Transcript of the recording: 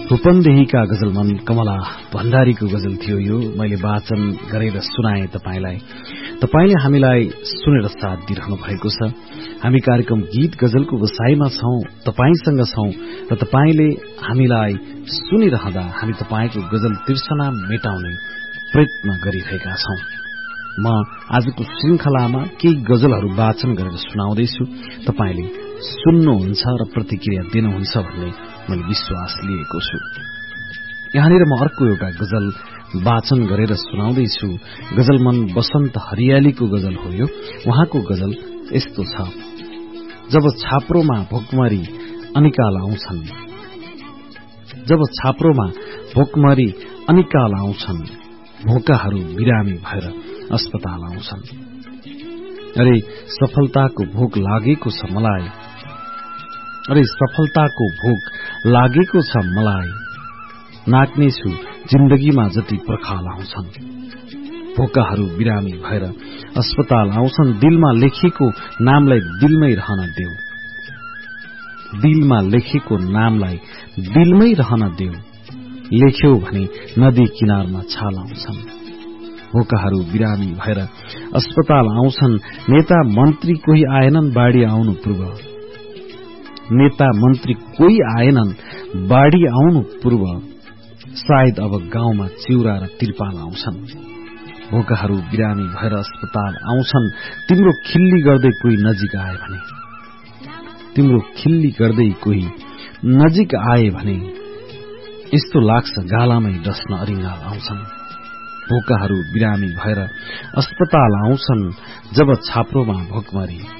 रूपन्देहीका गजलमन कमला भण्डारीको गजल थियो यो। मैले वाचन गरेर सुनाए तपाईलाई। तपाईले हामीलाई सुनेर साथ दिइरहनु भएको छ। हामी कार्यक्रम गीत गजलको बसाईमा छौं, तपाईसँग छौं र तपाईले हामीलाई सुनिरहँदा हामी तपाईको गजल तिर्सना मेटाउने प्रयत्न गरिरहेका छौं। म आजको श्रृंखलामा केही गजलहरू वाचन गरेर सुनाउँदैछु। तपाईले सुन्नुहुन्छ र प्रतिक्रिया दिनुहुन्छ भन्ने मैले विश्वास लिएको छु। यहाँनिर म अर्को एउटा गजल वाचन गरेर सुनाउँदैछु। गजलमन बसन्त हरियालीको गजल हो यो। उहाँको गजल यस्तो छ। जब छाप्रोमा भोकमरी अनिकाल आउँछन्, जब छाप्रोमा भोकमरी अनिकाल आउँछन्, भोकाहरू बिरामी भएर अस्पताल आउँछन्। अरे सफलताको भोक लागेको छ मलाई, अरे सफलताको भोक लागेको छ मलाई, नाक्नेछु जिन्दगीमा जति पर्खाल आउँछन्, भोकाहरू बिरामी भएर अस्पताल आउँछन्। दिलमा लेखेको नामलाई दिलमै रहन देऊ, दिलमा लेखेको नामलाई दिलमै रहन देऊ, लेख्यौ भने नदी किनारमा छाल आउँछन्, भोकाहरू बिरामी भएर अस्पताल आउँछन्। नेता मन्त्री कोही आएनन् बाढ़ी आउनु पूर्व, नेता मन्त्री कोही आएनन् बाढ़ी आउनु पूर्व, सायद अब गाउँमा चिउरा र तिरपाल आउँछन्, भोकाहरू बिरामी भएर अस्पताल आउँछन्। तिम्रो खिल्ली गर्दै कोही नजिक आए भने, तिम्रो खिल्ली गर्दै कोही नजिक आए भने, यस्तो लाग्छ गालामै डस्न अरिङ्गाल आउँछन्, भोकाहरू बिरामी भएर अस्पताल आउँछन्। जब छाप्रोमा भोकमरी